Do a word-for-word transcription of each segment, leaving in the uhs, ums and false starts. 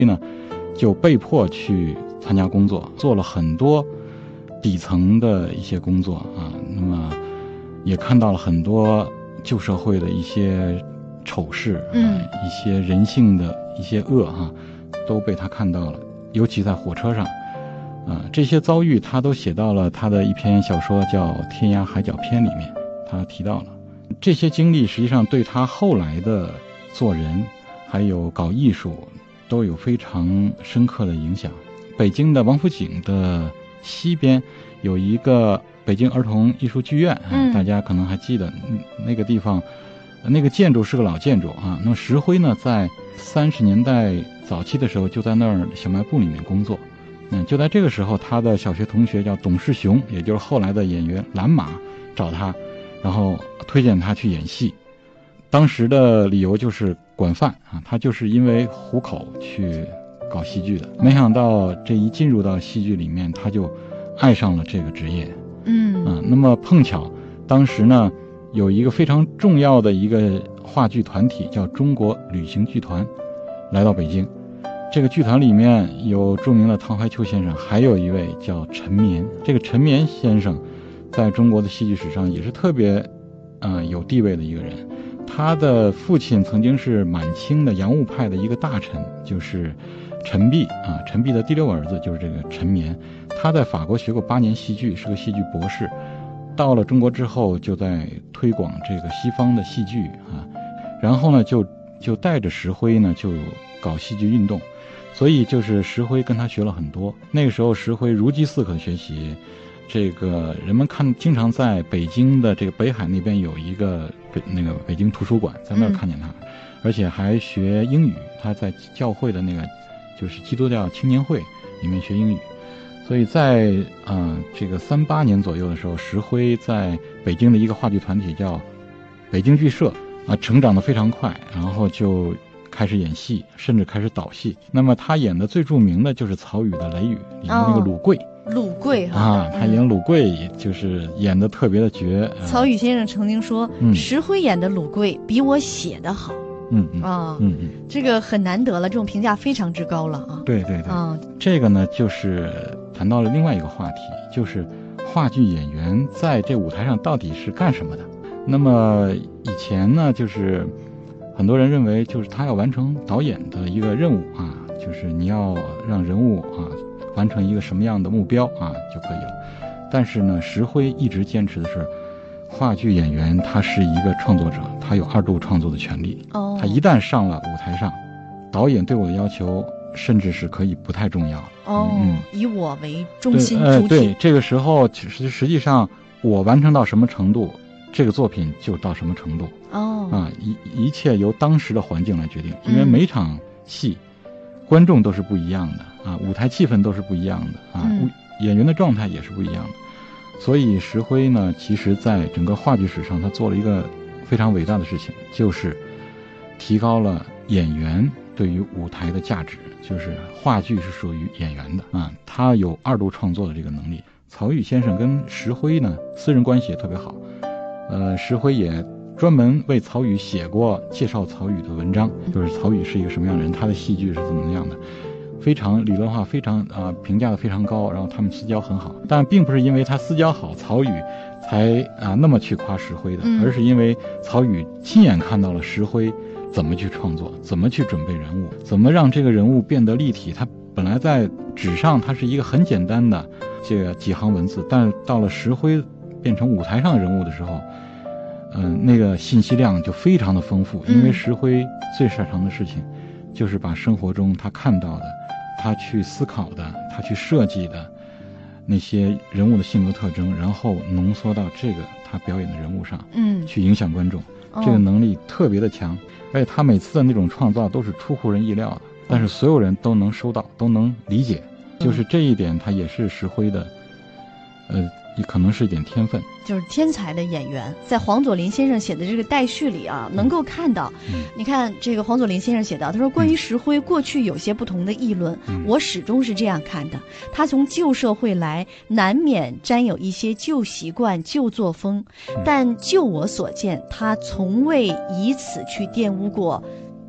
呢就被迫去参加工作，做了很多底层的一些工作啊，那么也看到了很多旧社会的一些丑事，啊、 嗯， 一些人性的一些恶哈、啊，都被他看到了，尤其在火车上，啊，这些遭遇他都写到了他的一篇小说叫《天涯海角篇》里面，他提到了这些经历，实际上对他后来的做人还有搞艺术都有非常深刻的影响。北京的王府井的西边有一个北京儿童艺术剧院， 嗯， 大家可能还记得那个地方，那个建筑是个老建筑啊。那么石辉呢，在三十年代早期的时候就在那儿小卖部里面工作。嗯，就在这个时候，他的小学同学叫董世雄，也就是后来的演员蓝马找他，然后推荐他去演戏。当时的理由就是管饭啊，他就是因为糊口去搞戏剧的。没想到这一进入到戏剧里面，他就爱上了这个职业。 嗯啊，那么碰巧当时呢有一个非常重要的一个话剧团体叫中国旅行剧团来到北京。这个剧团里面有著名的唐怀秋先生，还有一位叫陈绵。这个陈绵先生在中国的戏剧史上也是特别呃有地位的一个人。他的父亲曾经是满清的洋务派的一个大臣，就是陈璧啊，陈璧的第六个儿子就是这个陈绵。他在法国学过八年戏剧，是个戏剧博士。到了中国之后，就在推广这个西方的戏剧啊，然后呢，就就带着石辉呢，就搞戏剧运动。所以就是石辉跟他学了很多。那个时候石辉如饥似渴学习，这个人们看经常在北京的这个北海那边有一个北那个北京图书馆，在那儿看见他，嗯、而且还学英语。他在教会的那个就是基督教青年会里面学英语。所以在呃这个三八年左右的时候，石辉在北京的一个话剧团体叫北京剧社啊，成长得非常快，然后就开始演戏，甚至开始导戏。那么他演的最著名的就是曹禺的《雷雨》里面那个鲁贵。 哦鲁贵哈啊，他演鲁贵就是演得特别的绝。 嗯、曹禺先生曾经说，嗯、石辉演的鲁贵比我写的好。 嗯嗯啊， 嗯嗯， 这个很难得了，这种评价非常之高了啊。 对对对， 啊， 这个呢就是谈到了另外一个话题，就是话剧演员在这舞台上到底是干什么的。那么以前呢，就是很多人认为就是他要完成导演的一个任务啊，就是你要让人物啊完成一个什么样的目标啊就可以了。但是呢，石辉一直坚持的是，话剧演员他是一个创作者，他有二度创作的权利。 哦，他一旦上了舞台上，导演对我的要求甚至是可以不太重要了。 哦， 嗯， 以我为中心主体。 呃、对，这个时候其实实际上我完成到什么程度，这个作品就到什么程度。 哦， 啊，一一切由当时的环境来决定，因为每场戏、嗯、观众都是不一样的啊，舞台气氛都是不一样的啊、嗯，演员的状态也是不一样的。所以石辉呢，其实在整个话剧史上，他做了一个非常伟大的事情，就是提高了演员对于舞台的价值。就是话剧是属于演员的啊，他有二度创作的这个能力。曹禺先生跟石辉呢，私人关系也特别好。呃，石辉也专门为曹禺写过介绍曹禺的文章，就是曹禺是一个什么样的人，他的戏剧是怎么样的。非常理论化，非常啊、呃、评价的非常高，然后他们私交很好，但并不是因为他私交好，曹禺才啊、呃、那么去夸石辉的， 嗯、 而是因为曹禺亲眼看到了石辉怎么去创作，怎么去准备人物，怎么让这个人物变得立体。他本来在纸上他是一个很简单的这个几行文字，但是到了石辉变成舞台上的人物的时候，嗯、呃，那个信息量就非常的丰富，因为石辉最擅长的事情就是把生活中他看到的，他去思考的，他去设计的那些人物的性格特征，然后浓缩到这个他表演的人物上， 嗯，去影响观众， 哦、 这个能力特别的强，而且他每次的那种创造都是出乎人意料的，但是所有人都能收到，都能理解，就是这一点，他也是石辉的，呃，也可能是一点天分， 就是天才的演员。在黄佐临先生写的这个待续里啊，能够看到，嗯、你看这个黄佐临先生写到，他说关于石辉过去有些不同的议论，嗯、我始终是这样看的，他从旧社会来，难免沾有一些旧习惯、旧作风，但就我所见，他从未以此去玷污过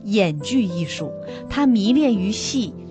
演剧艺术，他迷恋于戏。